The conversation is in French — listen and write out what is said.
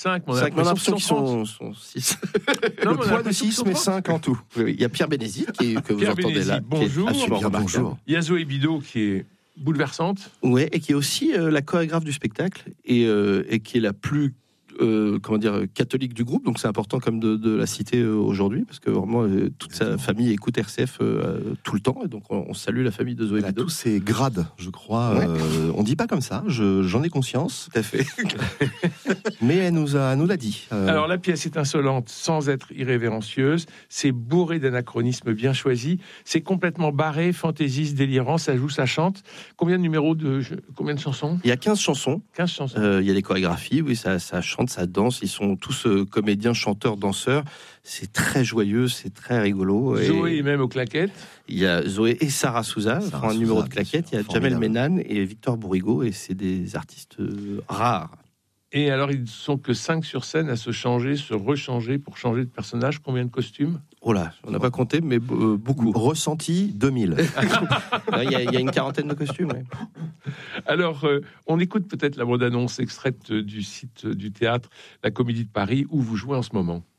5, on a l'impression qu'ils sont 6. Le poids de 6, mais 5 en tout. Oui, il y a Pierre Bénézite que vous entendez là. Bonjour. Bonjour. Il y a Zoé Bido qui est bouleversante. Oui, et qui est aussi la chorégraphe du spectacle et qui est la plus catholique du groupe, donc c'est important comme de la citer aujourd'hui, parce que vraiment toute sa famille écoute RCF tout le temps, et donc on salue la famille de Zoé Bido. Elle a tous ses grades, je crois. Ouais. On dit pas comme ça, j'en ai conscience. Tout à fait. Mais elle nous l'a dit. Alors la pièce est insolente sans être irrévérencieuse, c'est bourré d'anachronismes bien choisis, c'est complètement barré, fantaisiste, délirant, ça joue, ça chante. Combien de chansons ? Il y a 15 chansons. 15 chansons. Il y a des chorégraphies, oui, ça chante, ça danse, ils sont tous comédiens, chanteurs, danseurs. C'est très joyeux, c'est très rigolo. Zoé est même aux claquettes. Il y a Zoé et Sarah Souza, font un numéro de claquettes. Il y a Jamel Menan et Victor Bourrigo, et c'est des artistes rares. Et alors, ils ne sont que 5 sur scène à se changer, se rechanger pour changer de personnage. Combien de costumes ? Oh là, on n'a pas compté, mais beaucoup. Ressenti 2000. Il y a une quarantaine de costumes. Ouais. Alors, on écoute peut-être la bande-annonce extraite du site du théâtre La Comédie de Paris, où vous jouez en ce moment.